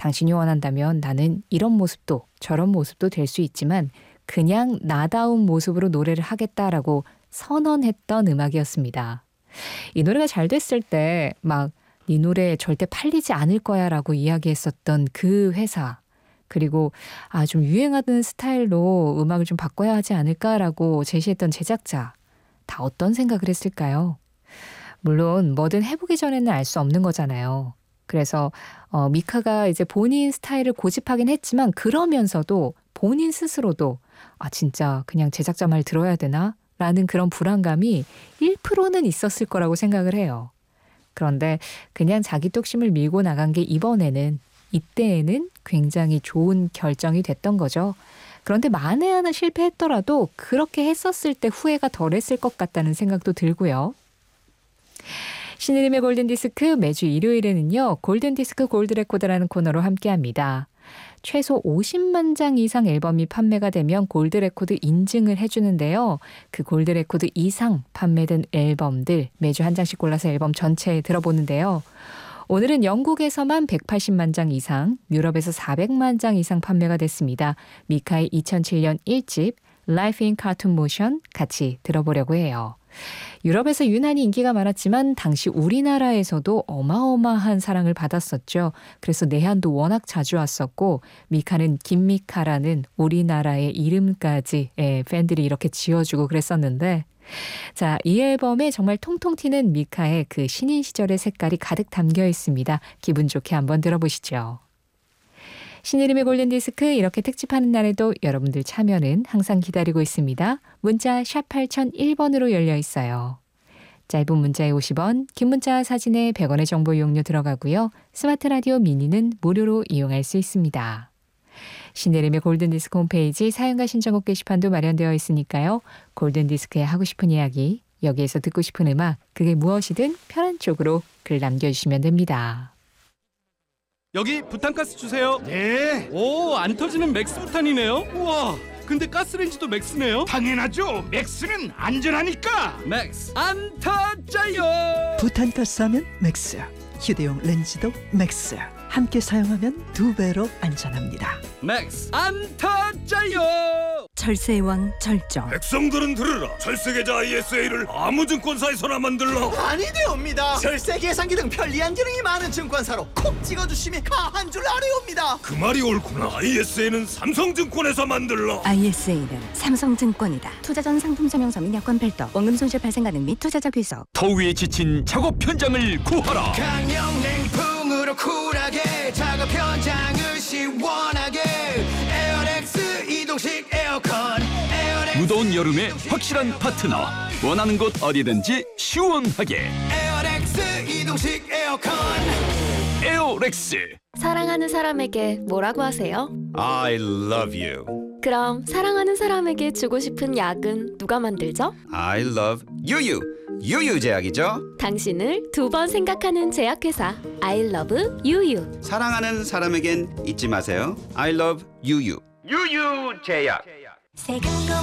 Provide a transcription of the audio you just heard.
당신이 원한다면 나는 이런 모습도 저런 모습도 될 수 있지만 그냥 나다운 모습으로 노래를 하겠다라고 선언했던 음악이었습니다. 이 노래가 잘 됐을 때 막 네 노래 절대 팔리지 않을 거야 라고 이야기했었던 그 회사, 그리고 좀 유행하던 스타일로 음악을 좀 바꿔야 하지 않을까라고 제시했던 제작자, 다 어떤 생각을 했을까요? 물론 뭐든 해보기 전에는 알 수 없는 거잖아요. 그래서 미카가 이제 본인 스타일을 고집하긴 했지만 그러면서도 본인 스스로도 진짜 그냥 제작자 말 들어야 되나? 라는 그런 불안감이 1%는 있었을 거라고 생각을 해요. 그런데 그냥 자기 뚝심을 밀고 나간 게 이때에는 굉장히 좋은 결정이 됐던 거죠. 그런데 만에 하나 실패했더라도 그렇게 했었을 때 후회가 덜했을 것 같다는 생각도 들고요. 신혜림의 골든디스크 매주 일요일에는요. 골든디스크 골드레코드라는 코너로 함께합니다. 최소 50만 장 이상 앨범이 판매가 되면 골드레코드 인증을 해주는데요. 그 골드레코드 이상 판매된 앨범들 매주 한 장씩 골라서 앨범 전체에 들어보는데요. 오늘은 영국에서만 180만 장 이상, 유럽에서 400만 장 이상 판매가 됐습니다. 미카의 2007년 1집 Life in Cartoon Motion 같이 들어보려고 해요. 유럽에서 유난히 인기가 많았지만 당시 우리나라에서도 어마어마한 사랑을 받았었죠. 그래서 내한도 워낙 자주 왔었고 미카는 김미카라는 우리나라의 이름까지 팬들이 이렇게 지어주고 그랬었는데, 자, 이 앨범에 정말 통통 튀는 미카의 그 신인 시절의 색깔이 가득 담겨 있습니다. 기분 좋게 한번 들어보시죠. 신혜림의 골든디스크 이렇게 특집하는 날에도 여러분들 참여는 항상 기다리고 있습니다. 문자 샵 8001번으로 열려 있어요. 짧은 문자에 50원, 긴 문자 사진에 100원의 정보 이용료 들어가고요. 스마트 라디오 미니는 무료로 이용할 수 있습니다. 신혜림의 골든디스크 홈페이지 사연과 신청곡 게시판도 마련되어 있으니까요. 골든디스크에 하고 싶은 이야기, 여기에서 듣고 싶은 음악, 그게 무엇이든 편한 쪽으로 글 남겨주시면 됩니다. 여기 부탄가스 주세요. 네. 오, 안 터지는 맥스 부탄이네요. 우와, 근데 가스레인지도 맥스네요. 당연하죠. 맥스는 안전하니까. 맥스 안 터져요. 부탄가스 하면 맥스, 휴대용 렌즈도 맥스. 함께 사용하면 2배로 안전합니다. 맥스 안 터져요. 철새의 왕 절정. 백성들은 들으라. 철새계좌 ISA를 아무 증권사에서나 만들라. 아니되옵니다. 절세 계산기 등 편리한 기능이 많은 증권사로 콕 찍어주시면 가한 줄 아뢰옵니다. 그 말이 옳구나. ISA는 삼성증권에서 만들라. ISA는 삼성증권이다. 투자 전 상품 설명서 및 여건 별도, 원금 손실 발생 가능 및 투자자 귀속. 더위에 지친 작업 현장을 구하라. 강력냉풍으로 쿨하게 작업 현장을 시원하게 에어렉스 이동식 에어컨. 무더운 여름에 확실한 파트너. 원하는 곳 어디든지 시원하게. 에어렉스 이동식 에어컨. 에어렉스. 사랑하는 사람에게 뭐라고 하세요? I love you. 그럼 사랑하는 사람에게 주고 싶은 약은 누가 만들죠? I love 유유. 유유제약이죠. 당신을 2번 생각하는 제약회사 I love 유유. 사랑하는 사람에겐 잊지 마세요. I love 유유. 유유제약. 세금